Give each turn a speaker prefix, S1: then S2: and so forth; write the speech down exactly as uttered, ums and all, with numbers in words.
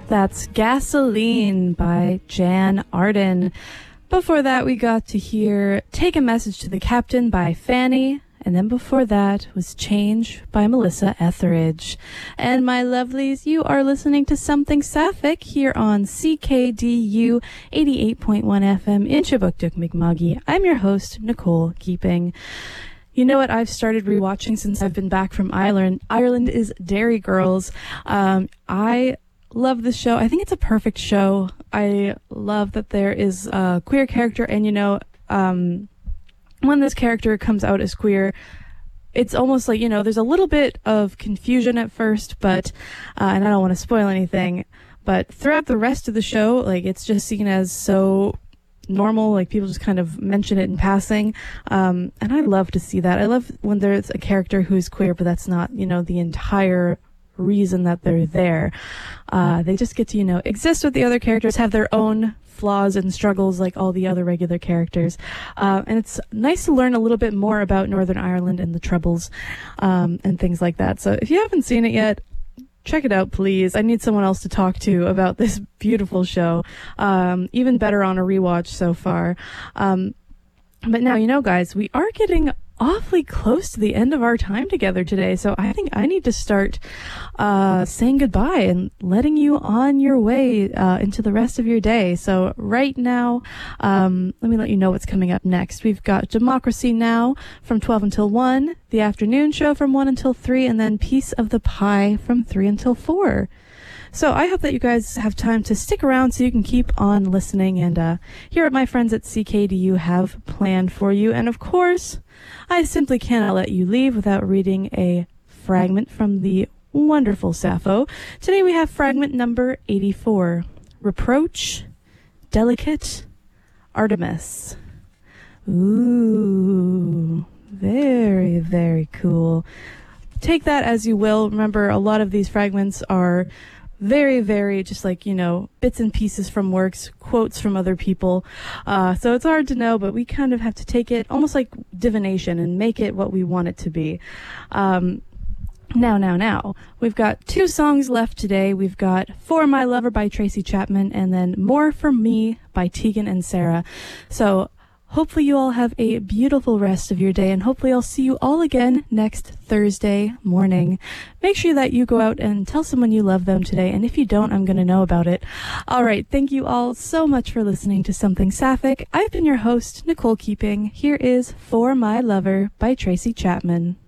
S1: That's Gasoline by Jan Arden. Before that, we got to hear Take a Message to the Captain by Fanny. And then before that was Change by Melissa Etheridge. And my lovelies, you are listening to Something Sapphic here on C K D U eighty-eight point one F M in Chibuktuk Mi'kmaq. I'm your host, Nicole Keeping. You know what I've started rewatching since I've been back from Ireland? Ireland is Derry Girls. Um, I love this show. I think it's a perfect show. I love that there is a queer character, and you know, um, when this character comes out as queer, it's almost like, you know, there's a little bit of confusion at first, but, uh, and I don't want to spoil anything, but throughout the rest of the show, like, it's just seen as so normal, like, people just kind of mention it in passing, um, and I love to see that. I love when there's a character who's queer, but that's not, you know, the entire reason that they're there. Uh, they just get to, you know, exist with the other characters, have their own flaws and struggles like all the other regular characters. Uh, and it's nice to learn a little bit more about Northern Ireland and the Troubles um, and things like that. So if you haven't seen it yet, check it out, please. I need someone else to talk to about this beautiful show. Um, even better on a rewatch so far. Um, but now, you know, guys, we are getting awfully close to the end of our time together today, so I think I need to start uh, saying goodbye and letting you on your way uh, into the rest of your day. So right now, um, let me let you know what's coming up next. We've got Democracy Now! From twelve until one, the afternoon show from one until three, and then Piece of the Pie from three until four. So I hope that you guys have time to stick around so you can keep on listening and uh, hear what my friends at C K D U have planned for you. And of course, I simply cannot let you leave without reading a fragment from the wonderful Sappho. Today we have fragment number eighty-four, Reproach, Delicate, Artemis. Ooh, very, very cool. Take that as you will. Remember, a lot of these fragments are very, very just like, you know, bits and pieces from works, quotes from other people. Uh, so it's hard to know, but we kind of have to take it almost like divination and make it what we want it to be. Um, now, now, now, we've got two songs left today. We've got For My Lover by Tracy Chapman and then More For Me by Tegan and Sara. So hopefully you all have a beautiful rest of your day, and hopefully I'll see you all again next Thursday morning. Make sure that you go out and tell someone you love them today, and if you don't, I'm going to know about it. All right, thank you all so much for listening to Something Sapphic. I've been your host, Nicole Keeping. Here is For My Lover by Tracy Chapman.